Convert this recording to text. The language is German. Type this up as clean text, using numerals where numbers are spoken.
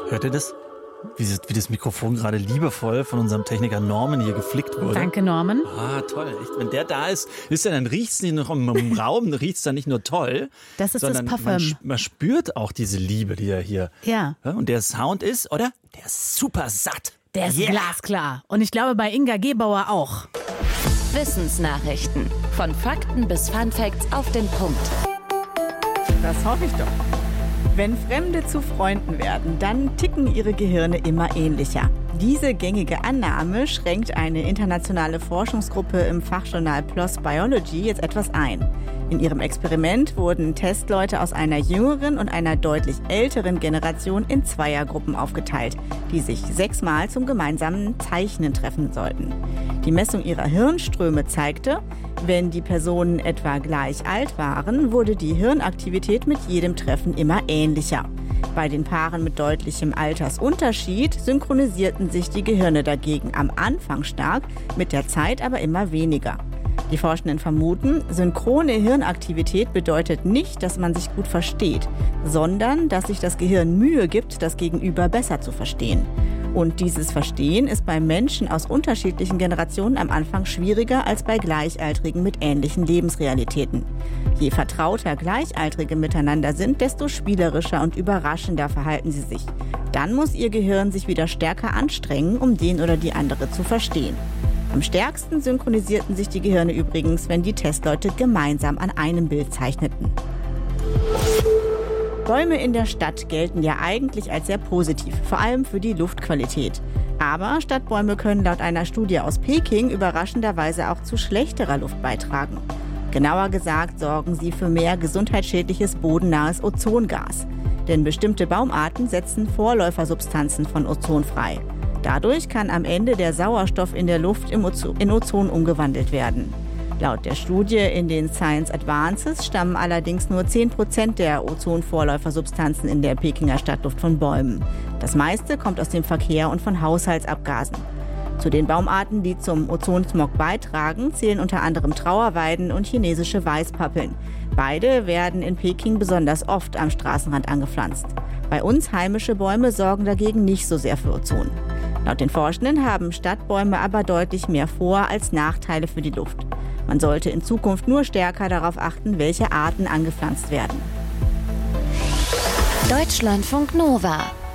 Hört ihr das? Wie das Mikrofon gerade liebevoll von unserem Techniker Norman hier geflickt wurde. Danke, Norman. Ah, toll. Echt, wenn der da ist, dann riecht es nicht nur im Raum, riecht es dann nicht nur toll, das ist sondern das Parfüm. Man spürt auch diese Liebe, die er hier. Ja. Und der Sound ist, oder? Der ist super satt. Der ist glasklar. Und ich glaube bei Inga Gebauer auch. Wissensnachrichten. Von Fakten bis Funfacts auf den Punkt. Das hoffe ich doch. Wenn Fremde zu Freunden werden, dann ticken ihre Gehirne immer ähnlicher. Diese gängige Annahme schränkt eine internationale Forschungsgruppe im Fachjournal PLOS Biology jetzt etwas ein. In ihrem Experiment wurden Testleute aus einer jüngeren und einer deutlich älteren Generation in Zweiergruppen aufgeteilt, die sich 6-mal zum gemeinsamen Zeichnen treffen sollten. Die Messung ihrer Hirnströme zeigte, wenn die Personen etwa gleich alt waren, wurde die Hirnaktivität mit jedem Treffen immer ähnlicher. Bei den Paaren mit deutlichem Altersunterschied synchronisierten sich die Gehirne dagegen am Anfang stark, mit der Zeit aber immer weniger. Die Forschenden vermuten, synchrone Hirnaktivität bedeutet nicht, dass man sich gut versteht, sondern dass sich das Gehirn Mühe gibt, das Gegenüber besser zu verstehen. Und dieses Verstehen ist bei Menschen aus unterschiedlichen Generationen am Anfang schwieriger als bei Gleichaltrigen mit ähnlichen Lebensrealitäten. Je vertrauter Gleichaltrige miteinander sind, desto spielerischer und überraschender verhalten sie sich. Dann muss ihr Gehirn sich wieder stärker anstrengen, um den oder die andere zu verstehen. Am stärksten synchronisierten sich die Gehirne übrigens, wenn die Testleute gemeinsam an einem Bild zeichneten. Bäume in der Stadt gelten ja eigentlich als sehr positiv, vor allem für die Luftqualität. Aber Stadtbäume können laut einer Studie aus Peking überraschenderweise auch zu schlechterer Luft beitragen. Genauer gesagt sorgen sie für mehr gesundheitsschädliches bodennahes Ozongas. Denn bestimmte Baumarten setzen Vorläufersubstanzen von Ozon frei. Dadurch kann am Ende der Sauerstoff in der Luft in Ozon umgewandelt werden. Laut der Studie in den Science Advances stammen allerdings nur 10% der Ozonvorläufersubstanzen in der Pekinger Stadtluft von Bäumen. Das meiste kommt aus dem Verkehr und von Haushaltsabgasen. Zu den Baumarten, die zum Ozonsmog beitragen, zählen unter anderem Trauerweiden und chinesische Weißpappeln. Beide werden in Peking besonders oft am Straßenrand angepflanzt. Bei uns heimische Bäume sorgen dagegen nicht so sehr für Ozon. Laut den Forschenden haben Stadtbäume aber deutlich mehr Vor- als Nachteile für die Luft. Man sollte in Zukunft nur stärker darauf achten, welche Arten angepflanzt werden. Deutschlandfunk Nova